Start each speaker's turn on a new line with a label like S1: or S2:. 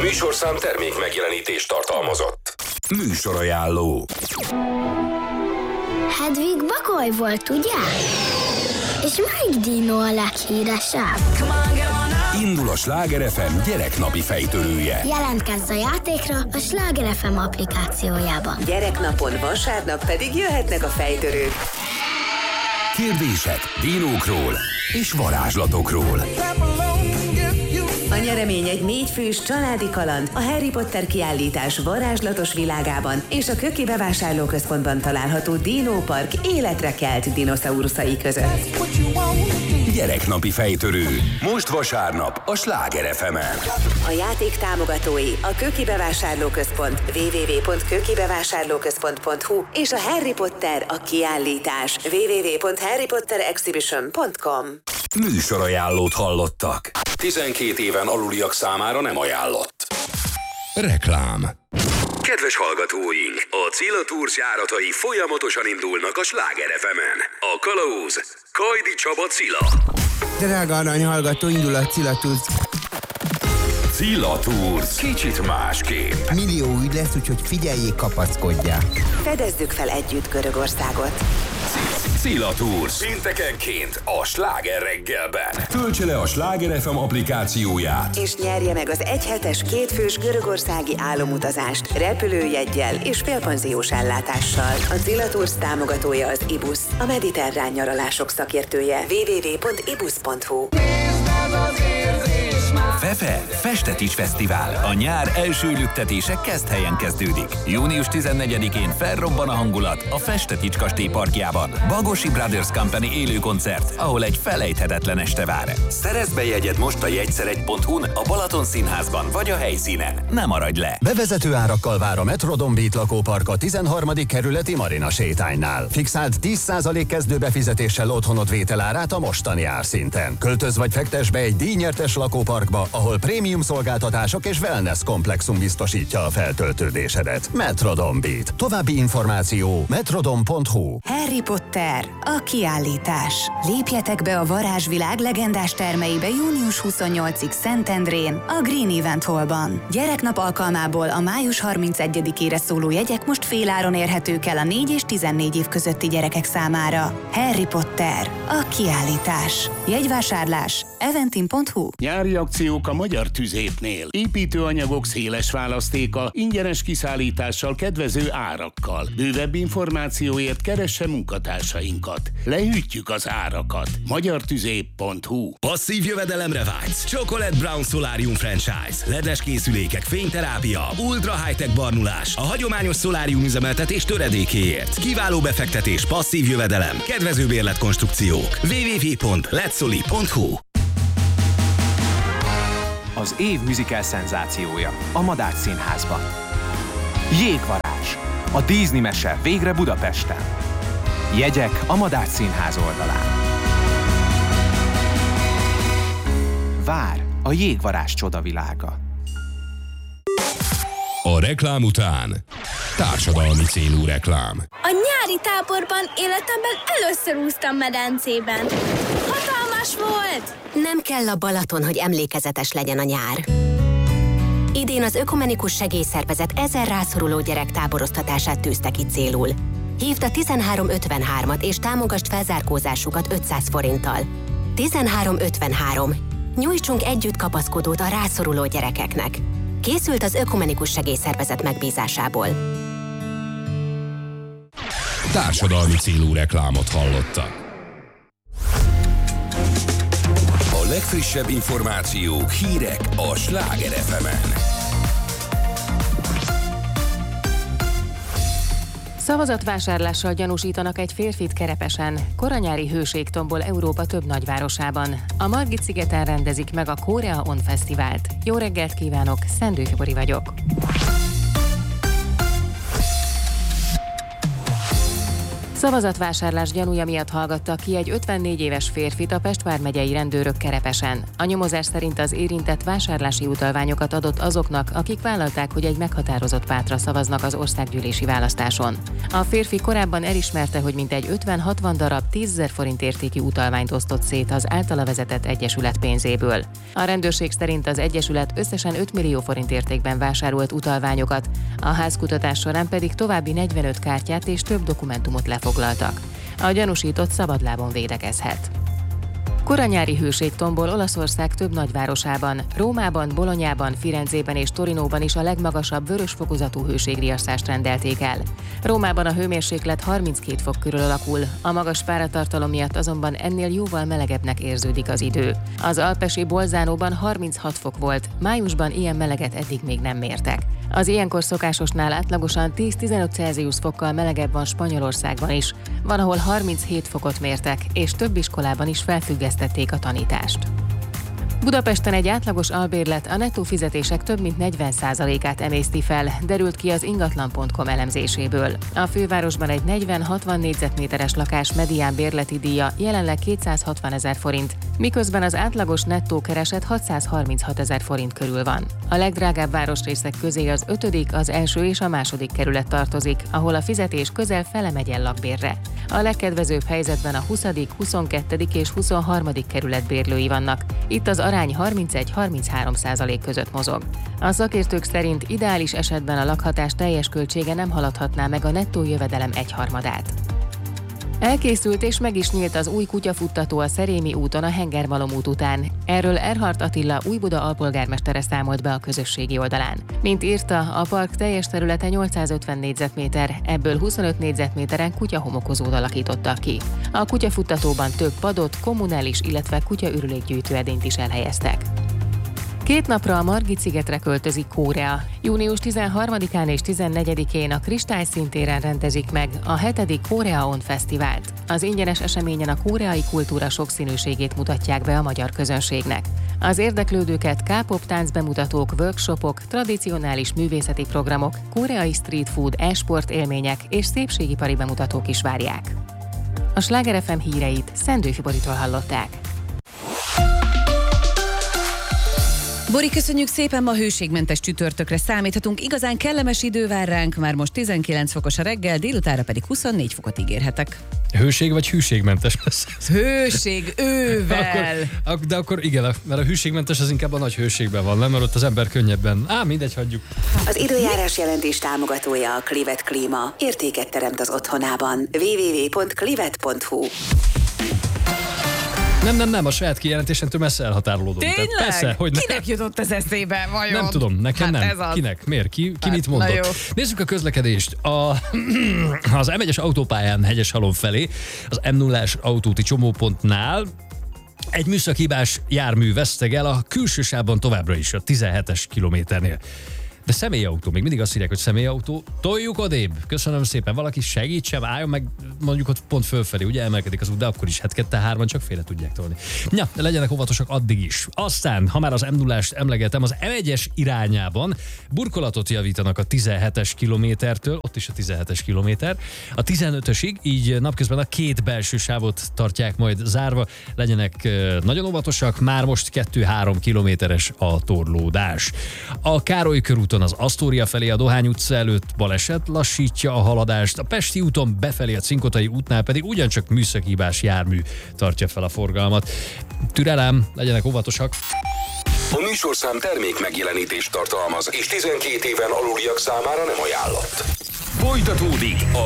S1: műsorszám termék megjelenítést tartalmazott. Műsorajánló.
S2: Hedvig Bagoly volt, ugye? És melyik dino a leghíresebb?
S1: Indul a Sláger FM gyereknapi fejtörője.
S2: Jelentkezz a játékra a Sláger FM applikációjában.
S3: Gyereknapon vasárnap pedig jöhetnek a fejtörők.
S1: Kérdések dinókról és varázslatokról.
S3: A nyeremény egy 4 fős családi kaland a Harry Potter kiállítás varázslatos világában és a Köki bevásárlóközpontban található Dino Park életre kelt dinoszauruszai között.
S1: Gyereknapi fejtörő. Most vasárnap a Sláger FM-en.
S3: A játék támogatói a Köki bevásárlóközpont www.kökibevásárlóközpont.hu és a Harry Potter a kiállítás www.harrypotterexhibition.com.
S1: Műsorajánlót hallottak. 12 éven aluliak számára nem ajánlott. Reklám. Kedves hallgatóink, a Cilla Tours járatai folyamatosan indulnak a Sláger FM-en. A kalauz Kajdi Csaba Cilla.
S4: Drága arany hallgató, indul a Cilla Tours.
S1: Cilla Tours. Kicsit másképp.
S4: Millió ügy lesz, úgyhogy figyeljék, kapaszkodják.
S3: Fedezzük fel együtt Görögországot.
S1: Cilla Tours. Péntekenként a Sláger reggelben. Töltse le a Sláger FM applikációját.
S3: És nyerje meg az egyhetes 2 fős görögországi álomutazást repülőjeggyel és félpanziós ellátással. A Cilla Tours támogatója az IBUS, a mediterrán nyaralások szakértője. www.ibus.hu.
S5: Fefe Festetics Fesztivál. A nyár első lüktetése Keszthelyen kezdődik. Június 14-én felrobban a hangulat a Festetics kastély parkjában. Bagosi Brothers Company élő koncert, ahol egy felejthetetlen este vár. Szerezd be jegyed most a jegyszeregy.hu-n, a Balaton Színházban vagy a helyszínen. Ne maradj le!
S6: Bevezető árakkal vár a Metrodon Beat lakópark a 13. kerületi Marina sétánynál. Fixált 10% kezdőbefizetéssel otthonod vételárát a mostani árszinten. Költöz vagy fektess be egy díjnyertes lakóparkba, ahol prémium szolgáltatások és wellness komplexum biztosítja a feltöltődésedet. Metrodon Beat. További információ metrodon.hu.
S7: Harry Potter, a kiállítás. Lépjetek be a varázsvilág legendás termeibe június 28-ig Szentendrén, a Green Event Hallban. Gyereknap alkalmából a május 31-ére szóló jegyek most féláron érhetők el a 4 és 14 év közötti gyerekek számára. Harry Potter, a kiállítás. Jegyvásárlás eventim.hu.
S8: Nyári akciók a Magyar Tüzépnél. Építőanyagok széles választéka, ingyenes kiszállítással, kedvező árakkal. Bővebb információért keresse munkatársainkat. Lehűtjük az árakat. magyartüzép.hu.
S9: Passzív jövedelemre vágysz? Chocolate Brown Solarium Franchise. Ledes készülékek, fényterápia, ultra high-tech barnulás, a hagyományos szolárium üzemeltetés töredékéért. Kiváló befektetés, passzív jövedelem, kedvező bérletkonstrukciók. www.letsoli.hu.
S10: Az év musical szenzációja a Madách Színházban. Jégvarázs, a Disney mese végre Budapesten. Jegyek a Madách Színház oldalán. Vár a Jégvarázs csodavilága.
S1: A reklám után társadalmi célú reklám.
S2: A nyári táborban életemben először úsztam medencében. Hatalmas volt!
S11: Nem kell a Balaton, hogy emlékezetes legyen a nyár. Idén az Ökumenikus Segélyszervezet 1000 rászoruló gyerek táboroztatását tűzte ki célul. Hívd a 1353-at és támogasd felzárkózásukat 500 forinttal. 1353. Nyújtsunk együtt kapaszkodót a rászoruló gyerekeknek. Készült az Ökumenikus Segélyszervezet megbízásából.
S1: Társadalmi célú reklámot hallottak. A legfrissebb információk, hírek a Sláger FM-en.
S12: Szavazatvásárlással gyanúsítanak egy férfit Kerepesen. Koranyári hőség tombol Európa több nagyvárosában. A Margit-szigeten rendezik meg a Korea On Fesztivált. Jó reggelt kívánok, Szendő Fibori vagyok. Szavazatvásárlás gyanúja miatt hallgattak ki egy 54 éves férfit a Pest vármegyei rendőrök Kerepesen. A nyomozás szerint az érintett vásárlási utalványokat adott azoknak, akik vállalták, hogy egy meghatározott pártra szavaznak az országgyűlési választáson. A férfi korábban elismerte, hogy mintegy 50-60 darab 10 000 forint értékű utalványt osztott szét az általa vezetett egyesület pénzéből. A rendőrség szerint az egyesület összesen 5 millió forint értékben vásárolt utalványokat, a házkutatás során pedig további 45 kártyát és több dokumentumot lefoglaltak. A gyanúsított szabadlábon védekezhet. Koranyári hőségtombol Olaszország több nagyvárosában, Rómában, Bolonyában, Firenzében és Torinóban is a legmagasabb vörös fokozatú hőségriasztást rendelték el. Rómában a hőmérséklet 32 fok körül alakul, a magas páratartalom miatt azonban ennél jóval melegebbnek érződik az idő. Az alpesi Bolzánóban 36 fok volt, májusban ilyen meleget eddig még nem mértek. Az ilyenkor szokásosnál átlagosan 10-15 Celsius fokkal melegebb van Spanyolországban is. Van, ahol 37 fokot mértek, és több iskolában is felfüggesztették a tanítást. Budapesten egy átlagos albérlet a nettó fizetések több mint 40%-át emészti fel, derült ki az ingatlan.com elemzéséből. A fővárosban egy 40-60 négyzetméteres lakás medián bérleti díja jelenleg 260 000 forint, miközben az átlagos nettó kereset 636 000 forint körül van. A legdrágább városrészek közé az 5., az 1. és a 2. kerület tartozik, ahol a fizetés közel fele megy el lakbérre. A legkedvezőbb helyzetben a 20., 22. és 23. kerület bérlői vannak. Itt az arány 31-33% között mozog. A szakértők szerint ideális esetben a lakhatás teljes költsége nem haladhatná meg a nettó jövedelem 1/3. Elkészült és meg is nyílt az új kutyafuttató a Szerémi úton a Hengermalom út után. Erről Erhardt Attila Újbuda alpolgármestere számolt be a közösségi oldalán. Mint írta, a park teljes területe 850 négyzetméter, ebből 25 négyzetméteren kutyahomokozót alakítottak ki. A kutyafuttatóban több padot, kommunális, illetve kutyaürülékgyűjtő edényt is elhelyeztek. 2 napra a Margit-szigetre költözik Korea. Június 13-án és 14-én a Kristályszíntéren rendezik meg a 7. Korea On Fesztivált. Az ingyenes eseményen a koreai kultúra sokszínűségét mutatják be a magyar közönségnek. Az érdeklődőket K-pop táncbemutatók, workshopok, tradicionális művészeti programok, koreai street food, e-sport élmények és szépségipari bemutatók is várják. A Sláger FM híreit Szendőfi Boritól hallották.
S13: Bori, köszönjük szépen, ma hőségmentes csütörtökre számíthatunk. Igazán kellemes idő vár ránk, már most 19 fokos a reggel, délutára pedig 24 fokot ígérhetek.
S14: Hőség vagy hűségmentes lesz?
S13: Hőség, ővel!
S14: De akkor igen, mert a hűségmentes az inkább a nagy hőségben van, nem? Mert ott az ember könnyebben. Mindegy, hagyjuk.
S3: Az időjárás jelentés támogatója a Clivet Klíma. Értéket teremt az otthonában. www.clivet.hu.
S14: Nem, a saját kijelentésentől messze elhatárolódom.
S13: Tényleg?
S14: Persze, hogy
S13: Kinek jutott ez eszébe, vajon?
S14: Nem tudom, nekem nem.
S13: Ez az.
S14: Kinek? Miért? Ki mit mondott? Nézzük a közlekedést. Az M1-es autópályán Hegyeshalom felé, az M0-as autóti csomópontnál egy műszaki-hibás jármű vesztegel a külső sávban továbbra is, a 17-es kilométernél. De személyautó, még mindig azt írják, hogy személyautó. Toljuk odébb. Köszönöm szépen. Valaki segítsen, álljon meg, mondjuk ott pont fölfelé, ugye emelkedik az út, de akkor is 2-3-an csak félre tudják tolni. Ja, legyenek óvatosak addig is. Aztán, ha már az M0-ást emlegetem, az M1-es irányában burkolatot javítanak a 17-es kilométertől, ott is a 17-es kilométer, a 15-ösig, így napközben a 2 belső sávot tartják majd zárva. Legyenek nagyon óvatosak, már most 2-3 kilométeres a torlódás. A Károly körúton az Asztória felé a Dohány utca előtt baleset lassítja a haladást, a Pesti úton befelé a Cinkotai útnál pedig ugyancsak műszaki-hibás jármű tartja fel a forgalmat. Türelem, legyenek óvatosak!
S1: A műsorszám termék megjelenítést tartalmaz, és 12 éven aluliak számára nem ajánlott. Folytatódik a